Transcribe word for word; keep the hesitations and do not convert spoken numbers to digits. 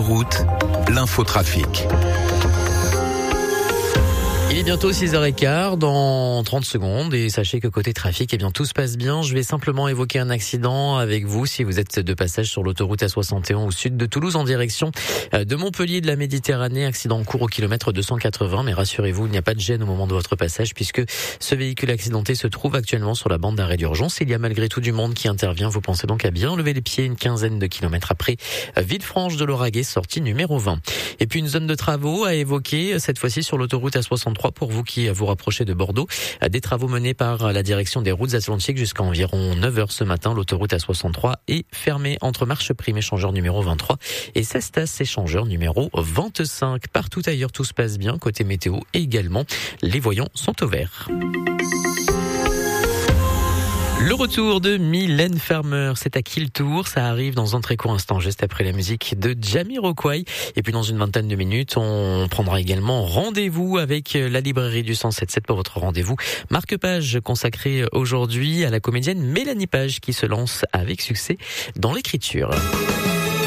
Autoroute, l'infotrafic. Il est bientôt six heures quinze, dans trente secondes, et sachez que côté trafic, eh bien, tout se passe bien. Je vais simplement évoquer un accident avec vous si vous êtes de passage sur l'autoroute A soixante et un au sud de Toulouse en direction de Montpellier de la Méditerranée. Accident en cours au kilomètre deux cent quatre-vingts, mais rassurez-vous, il n'y a pas de gêne au moment de votre passage puisque ce véhicule accidenté se trouve actuellement sur la bande d'arrêt d'urgence. Il y a malgré tout du monde qui intervient. Vous pensez donc à bien lever les pieds une quinzaine de kilomètres après Villefranche de l'Auragais, sortie numéro vingt. Et puis une zone de travaux à évoquer, cette fois-ci sur l'autoroute A soixante-trois. Pour vous qui vous rapprochez de Bordeaux, des travaux menés par la direction des routes atlantiques jusqu'à environ neuf heures ce matin. L'autoroute A soixante-trois est fermée entre Marcheprime échangeur numéro vingt-trois et Cestas échangeur numéro vingt-cinq. Partout ailleurs, tout se passe bien. Côté météo également, les voyants sont au vert. Le retour de Mylène Farmer, c'est à qui le tour? Ça arrive dans un très court instant, juste après la musique de Jamiroquai. Et puis dans une vingtaine de minutes, on prendra également rendez-vous avec la librairie du cent soixante-sept pour votre rendez-vous marque-page consacré aujourd'hui à la comédienne Mélanie Page qui se lance avec succès dans l'écriture.